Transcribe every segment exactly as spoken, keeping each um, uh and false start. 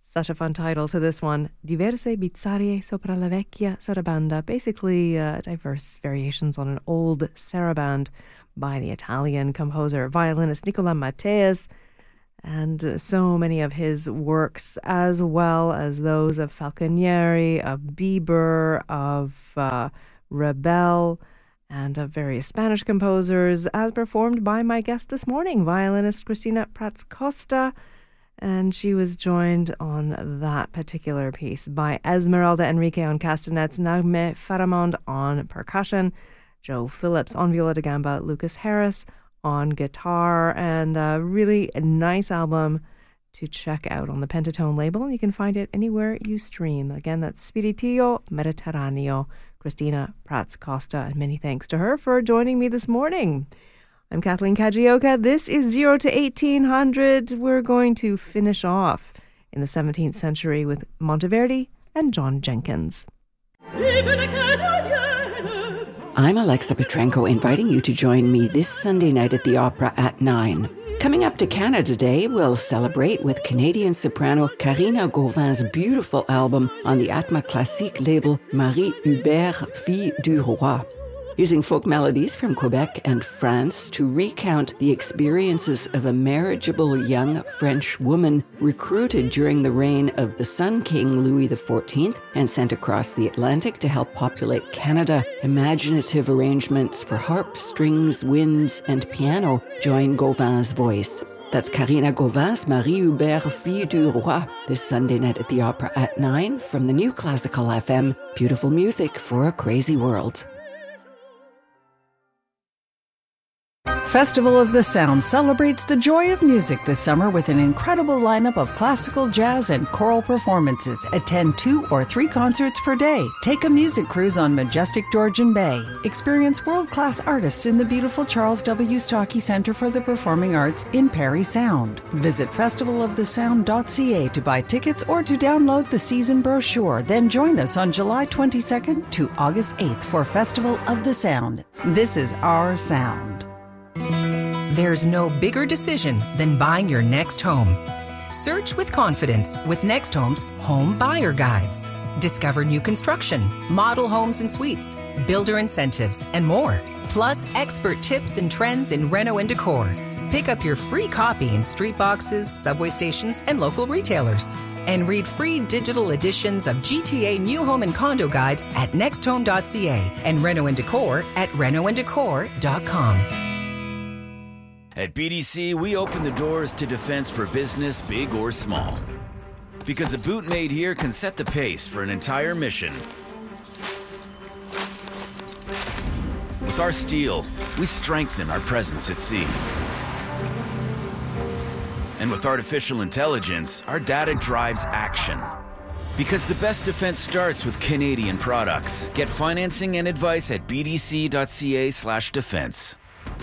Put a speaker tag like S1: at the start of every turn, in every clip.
S1: Such a fun title to this one. Diverse bizarrie sopra la vecchia sarabanda. Basically, uh, diverse variations on an old saraband by the Italian composer, violinist Nicola Matteis. And uh, so many of his works, as well as those of Falconieri, of Bieber, of uh, Ravel, and of various Spanish composers, as performed by my guest this morning, violinist Cristina Prats Costa. And she was joined on that particular piece by Esmeralda Enrique on castanets, Nagme Faramond on percussion, Joe Phillips on viola da gamba, Lucas Harris on guitar, and a really nice album to check out on the Pentatone label. You can find it anywhere you stream. Again, that's Spiritillo Mediterraneo, Cristina Prats Costa, and many thanks to her for joining me this morning. I'm Kathleen Kajioka. This is zero to eighteen hundred. We're going to finish off in the seventeenth century with Monteverdi and John Jenkins.
S2: I'm Alexa Petrenko, inviting you to join me this Sunday night at the Opera at nine. Coming up to Canada Day, we'll celebrate with Canadian soprano Karina Gauvin's beautiful album on the Atma Classique label Marie Hubert, Fille du Roi. Using folk melodies from Quebec and France to recount the experiences of a marriageable young French woman recruited during the reign of the Sun King Louis the fourteenth and sent across the Atlantic to help populate Canada. Imaginative arrangements for harp, strings, winds, and piano join Gauvin's voice. That's Karina Gauvin's Marie Hubert, Fille du Roi, this Sunday night at the Opera at nine from the new Classical F M. Beautiful music for a crazy world.
S3: Festival of the Sound celebrates the joy of music this summer with an incredible lineup of classical, jazz, and choral performances. Attend two or three concerts per day. Take a music cruise on majestic Georgian Bay. Experience world-class artists in the beautiful Charles W. Stockey Centre for the Performing Arts in Parry Sound. Visit festival of the sound dot c a to buy tickets or to download the season brochure. Then join us on July twenty-second to August eighth for Festival of the Sound. This is our sound.
S4: There's no bigger decision than buying your next home. Search with confidence with Next Home's Home Buyer Guides. Discover new construction, model homes and suites, builder incentives, and more. Plus, expert tips and trends in reno and decor. Pick up your free copy in street boxes, subway stations, and local retailers. And read free digital editions of G T A New Home and Condo Guide at next home dot c a and Reno and Decor at reno and decor dot com.
S5: At B D C, we open the doors to defense for business, big or small. Because a boot made here can set the pace for an entire mission. With our steel, we strengthen our presence at sea. And with artificial intelligence, our data drives action. Because the best defense starts with Canadian products. Get financing and advice at b d c dot c a slash defense.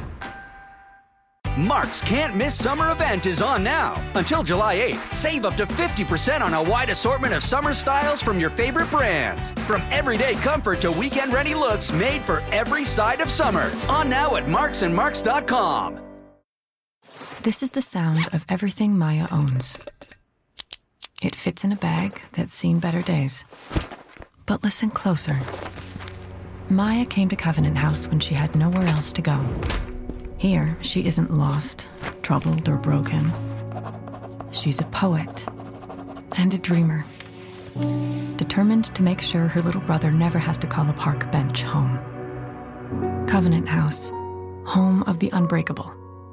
S6: Mark's Can't Miss Summer event is on now. Until July eighth, save up to fifty percent on a wide assortment of summer styles from your favorite brands. From everyday comfort to weekend-ready looks made for every side of summer. On now at marks and marks dot com.
S7: This is the sound of everything Maya owns. It fits in a bag that's seen better days. But listen closer. Maya came to Covenant House when she had nowhere else to go. Here, she isn't lost, troubled, or broken. She's a poet and a dreamer, determined to make sure her little brother never has to call a park bench home. Covenant House, home of the unbreakable.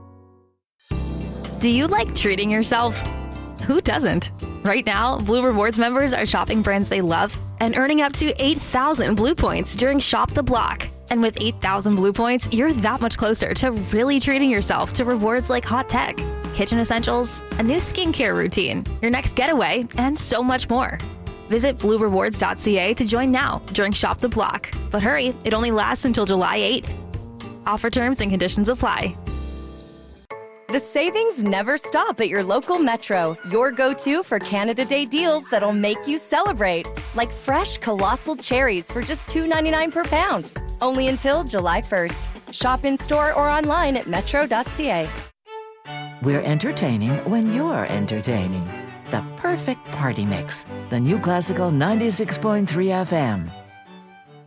S8: Do you like treating yourself? Who doesn't? Right now, Blue Rewards members are shopping brands they love and earning up to eight thousand Blue Points during Shop the Block. And with eight thousand Blue Points, you're that much closer to really treating yourself to rewards like hot tech, kitchen essentials, a new skincare routine, your next getaway, and so much more. Visit blue rewards dot c a to join now during Shop the Block. But hurry, it only lasts until July eighth. Offer terms and conditions apply.
S9: The savings never stop at your local Metro, your go-to for Canada Day deals that'll make you celebrate. Like fresh colossal cherries for just two ninety-nine per pound. Only until July first. Shop in-store or online at metro dot c a.
S10: We're entertaining when you're entertaining. the perfect party mix. The New Classical ninety-six point three F M.